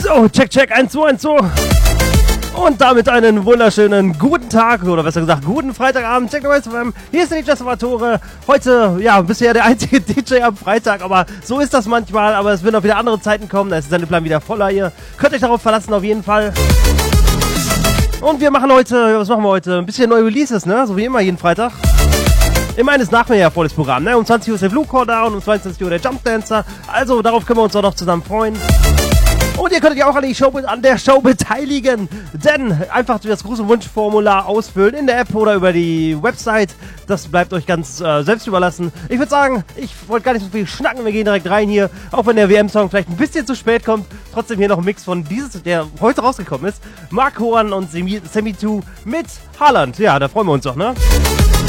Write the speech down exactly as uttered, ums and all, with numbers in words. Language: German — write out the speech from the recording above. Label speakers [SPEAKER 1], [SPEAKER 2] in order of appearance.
[SPEAKER 1] So, check, check, eins, zwei, eins, zwei. Und damit einen wunderschönen guten Tag, oder besser gesagt, guten Freitagabend. Check nochmal zusammen. Hier ist der D J Salvatore. Heute, ja, bisher der einzige D J am Freitag, aber so ist das manchmal. Aber es werden auch wieder andere Zeiten kommen. Da ist der Sendeplan wieder voller hier. Könnt euch darauf verlassen, auf jeden Fall. Und wir machen heute, was machen wir heute? Ein bisschen neue Releases, ne? So wie immer jeden Freitag. Immer eines Nachmittags volles Programm, ne? Um zwanzig Uhr ist der Blue Core Down, um zweiundzwanzig Uhr der Jump Dancer. Also, darauf können wir uns auch noch zusammen freuen. Und ihr könnt euch auch an, die Show, an der Show beteiligen, denn einfach das große Wunschformular ausfüllen in der App oder über die Website. Das bleibt euch ganz äh, selbst überlassen. Ich würde sagen, ich wollte gar nicht so viel schnacken, wir gehen direkt rein hier, auch wenn der W M-Song vielleicht ein bisschen zu spät kommt. Trotzdem hier noch ein Mix von dieses, der heute rausgekommen ist. Mark Horan und Semi zwei mit Haaland. Ja, da freuen wir uns doch, ne?